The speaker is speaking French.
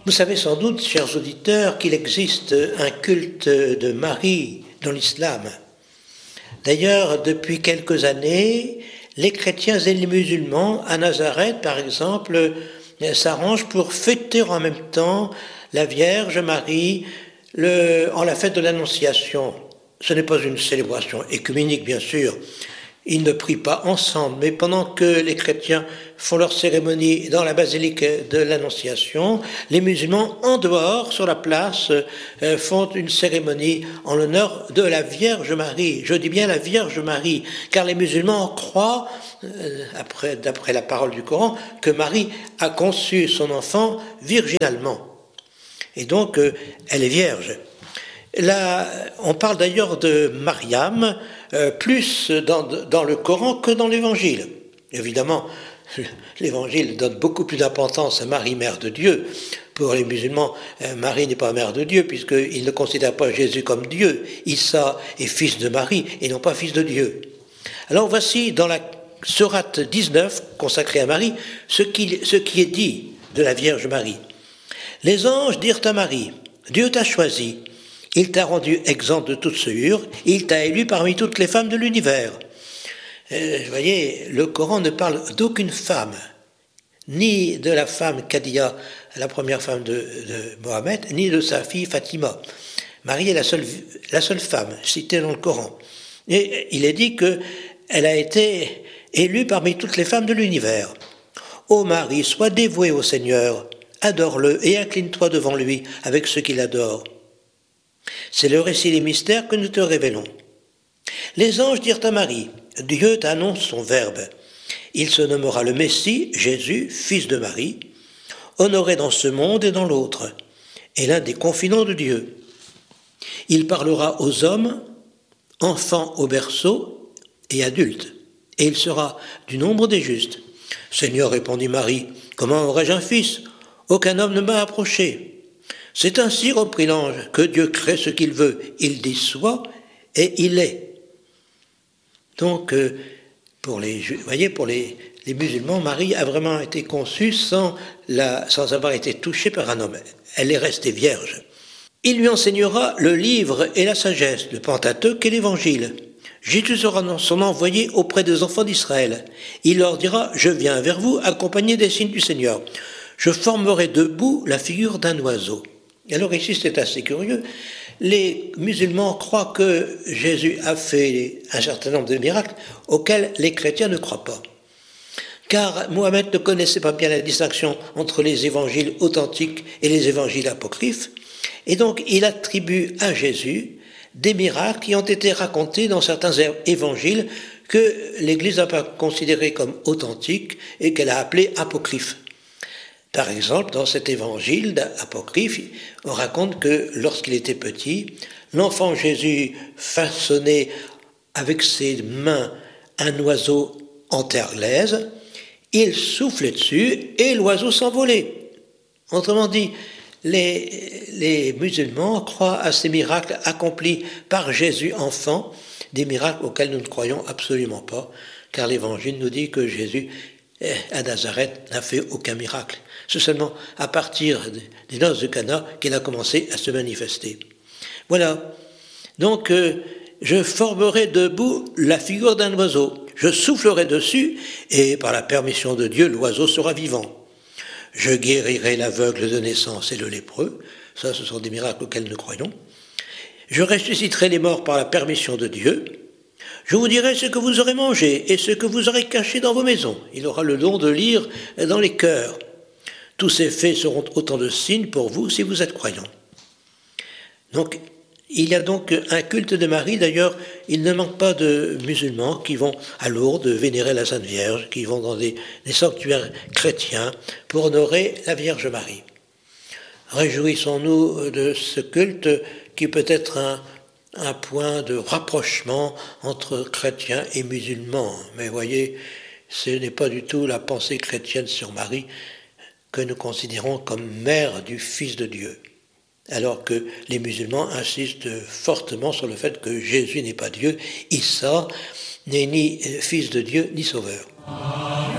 Vous savez sans doute, chers auditeurs, qu'il existe un culte de Marie dans l'islam. D'ailleurs, depuis quelques années, les chrétiens et les musulmans, à Nazareth par exemple, s'arrangent pour fêter en même temps la Vierge Marie en la fête de l'Annonciation. Ce n'est pas une célébration écuménique, bien sûr. Ils ne prient pas ensemble, mais pendant que les chrétiens font leur cérémonie dans la basilique de l'Annonciation, les musulmans, en dehors, sur la place, font une cérémonie en l'honneur de la Vierge Marie. Je dis bien la Vierge Marie, car les musulmans croient, d'après la parole du Coran, que Marie a conçu son enfant virginalement. Et donc, elle est vierge. Là, on parle d'ailleurs de Mariam plus dans le Coran que dans l'Évangile. Évidemment, l'Évangile donne beaucoup plus d'importance à Marie, mère de Dieu. Pour les musulmans, Marie n'est pas mère de Dieu, puisqu'ils ne considèrent pas Jésus comme Dieu. Issa est fils de Marie et non pas fils de Dieu. Alors voici, dans la sourate 19, consacrée à Marie, ce qui est dit de la Vierge Marie. Les anges dirent à Marie, « Dieu t'a choisi. Il t'a rendu exempt de toute souillure, il t'a élu parmi toutes les femmes de l'univers. » Vous voyez, le Coran ne parle d'aucune femme, ni de la femme Khadija, la première femme de Mohammed, ni de sa fille Fatima. Marie est la seule femme citée dans le Coran. Et il est dit qu'elle a été élue parmi toutes les femmes de l'univers. « Ô Marie, sois dévouée au Seigneur, adore-le et incline-toi devant lui avec ceux qui l'adorent. » C'est le récit des mystères que nous te révélons. Les anges dirent à Marie, « Dieu t'annonce son Verbe. Il se nommera le Messie, Jésus, fils de Marie, honoré dans ce monde et dans l'autre, et l'un des confidents de Dieu. Il parlera aux hommes, enfants au berceau et adultes, et il sera du nombre des justes. » « Seigneur, répondit Marie, comment aurais-je un fils? Aucun homme ne m'a approché. » « C'est ainsi, reprit l'ange, que Dieu crée ce qu'il veut. Il dit soit et il est. » Donc, pour les musulmans, Marie a vraiment été conçue sans avoir été touchée par un homme. Elle est restée vierge. Il lui enseignera le livre et la sagesse, le Pentateuque et l'Évangile. Jésus sera son envoyé auprès des enfants d'Israël. Il leur dira, je viens vers vous accompagné des signes du Seigneur. Je formerai debout la figure d'un oiseau. Alors ici, c'est assez curieux. Les musulmans croient que Jésus a fait un certain nombre de miracles auxquels les chrétiens ne croient pas. Car Mohammed ne connaissait pas bien la distinction entre les évangiles authentiques et les évangiles apocryphes, et donc il attribue à Jésus des miracles qui ont été racontés dans certains évangiles que l'Église n'a pas considérés comme authentiques et qu'elle a appelés apocryphes. Par exemple, dans cet évangile apocryphe, on raconte que lorsqu'il était petit, l'enfant Jésus façonnait avec ses mains un oiseau en terre glaise, il soufflait dessus et l'oiseau s'envolait. Autrement dit, les musulmans croient à ces miracles accomplis par Jésus enfant, des miracles auxquels nous ne croyons absolument pas, car l'évangile nous dit que Jésus à Nazareth n'a fait aucun miracle. C'est seulement à partir des noces de Cana qu'il a commencé à se manifester. Voilà. Donc, je formerai debout la figure d'un oiseau. Je soufflerai dessus et par la permission de Dieu, l'oiseau sera vivant. Je guérirai l'aveugle de naissance et le lépreux. Ça, ce sont des miracles auxquels nous croyons. Je ressusciterai les morts par la permission de Dieu. Je vous dirai ce que vous aurez mangé et ce que vous aurez caché dans vos maisons. Il aura le don de lire dans les cœurs. Tous ces faits seront autant de signes pour vous si vous êtes croyants. Donc, il y a donc un culte de Marie. D'ailleurs, il ne manque pas de musulmans qui vont à Lourdes vénérer la Sainte Vierge, qui vont dans des sanctuaires chrétiens pour honorer la Vierge Marie. Réjouissons-nous de ce culte qui peut être un point de rapprochement entre chrétiens et musulmans. Mais voyez, ce n'est pas du tout la pensée chrétienne sur Marie que nous considérons comme mère du Fils de Dieu. Alors que les musulmans insistent fortement sur le fait que Jésus n'est pas Dieu, Issa n'est ni fils de Dieu ni sauveur.